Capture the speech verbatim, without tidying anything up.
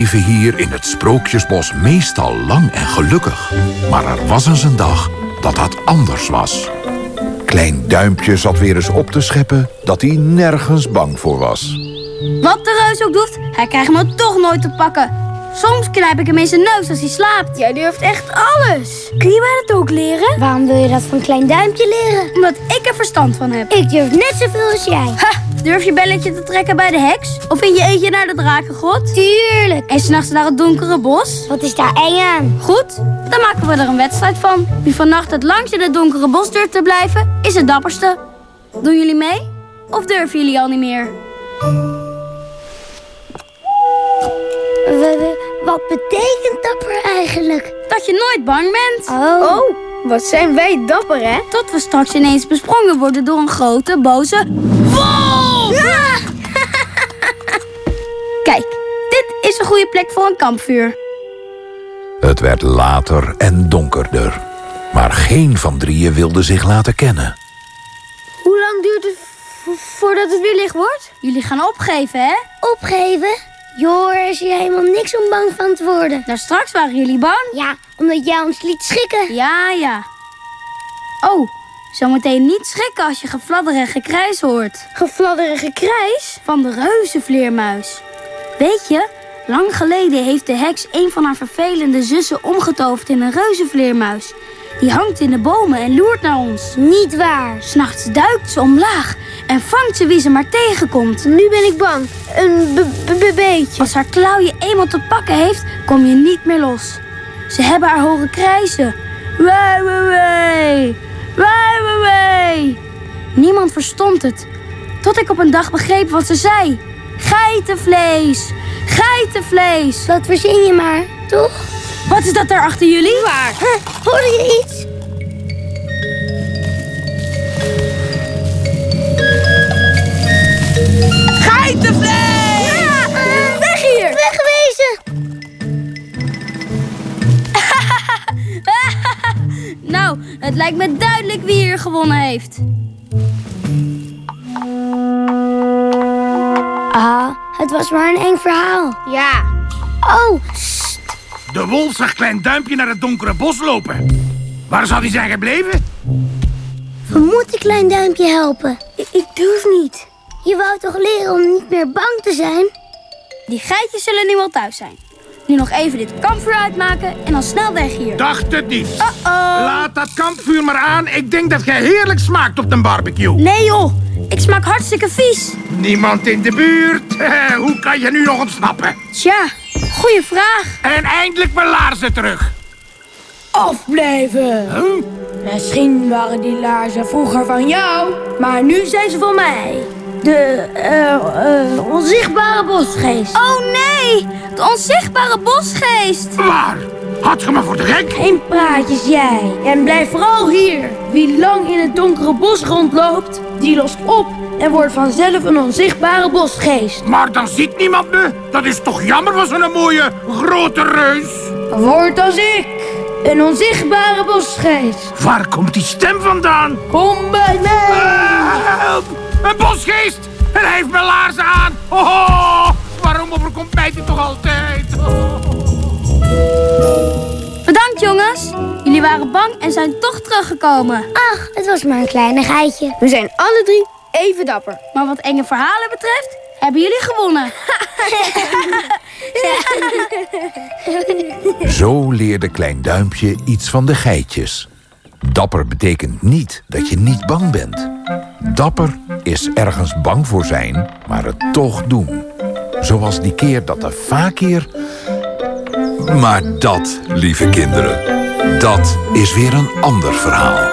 leven hier in het Sprookjesbos meestal lang en gelukkig. Maar er was eens een dag dat dat anders was. Klein Duimpje zat weer eens op te scheppen dat hij nergens bang voor was. Wat de reus ook doet, hij krijgt me toch nooit te pakken. Soms knijp ik hem in zijn neus als hij slaapt. Jij durft echt alles. Kun je mij dat ook leren? Waarom wil je dat van Klein Duimpje leren? Omdat ik er verstand van heb. Ik durf net zoveel als jij. Ha, durf je belletje te trekken bij de heks? Of in je eentje naar de drakengod? Tuurlijk. En s'nachts naar het donkere bos? Wat is daar eng aan? Goed, dan maken we er een wedstrijd van. Wie vannacht het langst in het donkere bos durft te blijven, is het dapperste. Doen jullie mee? Of durven jullie al niet meer? Wat betekent dapper eigenlijk? Dat je nooit bang bent. Oh. Oh, wat zijn wij dapper, hè? Tot we straks ineens besprongen worden door een grote, boze wolf! Ja! Kijk, dit is een goede plek voor een kampvuur. Het werd later en donkerder. Maar geen van drieën wilde zich laten kennen. Hoe lang duurt het voordat het weer licht wordt? Jullie gaan opgeven, hè? Opgeven? Joh, er is hier helemaal niks om bang van te worden. Nou, straks waren jullie bang. Ja, omdat jij ons liet schrikken. Ja, ja. Oh, zometeen niet schrikken als je gefladder en gekrijs hoort. Gefladder en gekrijs? Van de reuzenvleermuis. Weet je, lang geleden heeft de heks een van haar vervelende zussen omgetoverd in een reuzenvleermuis. Die hangt in de bomen en loert naar ons. Niet waar. 'S Nachts duikt ze omlaag en vangt ze wie ze maar tegenkomt. Nu ben ik bang. Een beetje. Als haar klauw je eenmaal te pakken heeft, kom je niet meer los. Ze hebben haar horen krijsen. Wee, wee, wee. Wee, wee, wee. Niemand verstond het. Tot ik op een dag begreep wat ze zei. Geitenvlees. Geitenvlees. Dat verzin je maar, toch? Wat is dat daar achter jullie? Waar? Huh, hoorde je iets? Geitenvlees! Ja, uh, weg hier! Wegwezen! Nou, het lijkt me duidelijk wie hier gewonnen heeft. Ah, het was maar een eng verhaal. Ja. Oh, De wolf zag Klein Duimpje naar het donkere bos lopen. Waar zou hij zijn gebleven? we moeten Klein Duimpje helpen. Ik, ik durf niet. Je wou toch leren om niet meer bang te zijn? Die geitjes zullen nu wel thuis zijn. Nu nog even dit kampvuur uitmaken en dan snel weg hier. Dacht het niet. Uh-oh. Laat dat kampvuur maar aan. Ik denk dat jij heerlijk smaakt op de barbecue. Nee joh, ik smaak hartstikke vies. Niemand in de buurt. Hoe kan je nu nog ontsnappen? Tja, goeie vraag. En eindelijk mijn laarzen terug. Afblijven. Huh? Misschien waren die laarzen vroeger van jou, maar nu zijn ze van mij. De uh, uh, onzichtbare bosgeest. Oh nee, de onzichtbare bosgeest. Waar? Had je me voor de gek? Geen praatjes jij. En blijf vooral hier. Wie lang in het donkere bos rondloopt, die lost op en wordt vanzelf een onzichtbare bosgeest. Maar dan ziet niemand me. Dat is toch jammer van zo'n mooie grote reus. Word als ik. Een onzichtbare bosgeest. Waar komt die stem vandaan? Kom bij mij. Uh, help! Een bosgeest! En hij heeft mijn laarzen aan! Oh, waarom overkomt mij dit toch altijd? Oh. Bedankt jongens. Jullie waren bang en zijn toch teruggekomen. Ach, het was maar een kleinigheidje. We zijn alle drie even dapper. Maar wat enge verhalen betreft, hebben jullie gewonnen. Zo leerde Klein Duimpje iets van de geitjes. Dapper betekent niet dat je niet bang bent. Dapper is ergens bang voor zijn, maar het toch doen. Zoals die keer dat de fakir... Maar dat, lieve kinderen, dat is weer een ander verhaal.